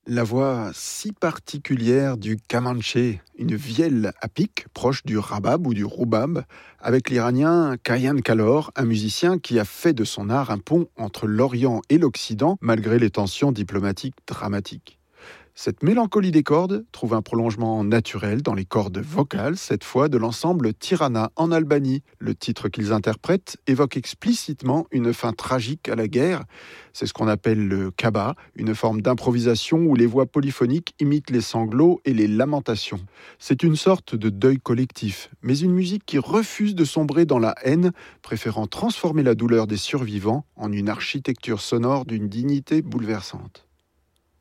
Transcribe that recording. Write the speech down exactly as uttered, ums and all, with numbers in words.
La voix si particulière du Kamanché, une vielle à pic proche du rabab ou du roubab, avec l'Iranien Kayan Kalor, un musicien qui a fait de son art un pont entre l'Orient et l'Occident, malgré les tensions diplomatiques dramatiques. Cette mélancolie des cordes trouve un prolongement naturel dans les cordes vocales, cette fois de l'ensemble Tirana en Albanie. Le titre qu'ils interprètent évoque explicitement une fin tragique à la guerre. C'est ce qu'on appelle le kaba, une forme d'improvisation où les voix polyphoniques imitent les sanglots et les lamentations. C'est une sorte de deuil collectif, mais une musique qui refuse de sombrer dans la haine, préférant transformer la douleur des survivants en une architecture sonore d'une dignité bouleversante.